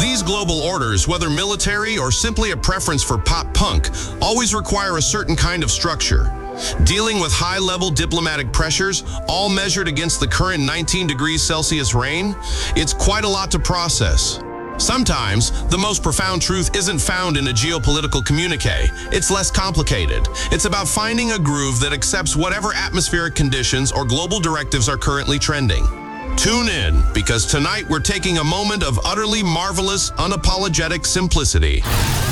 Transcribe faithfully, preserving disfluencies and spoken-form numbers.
These global orders, whether military or simply a preference for pop punk, always require a certain kind of structure. Dealing with high-level diplomatic pressures, all measured against the current nineteen degrees Celsius reign, it's quite a lot to process. Sometimes, the most profound truth isn't found in a geopolitical communique. It's less complicated. It's about finding a groove that accepts whatever atmospheric conditions or global directives are currently trending. Tune in, because tonight we're taking a moment of utterly marvelous, unapologetic simplicity.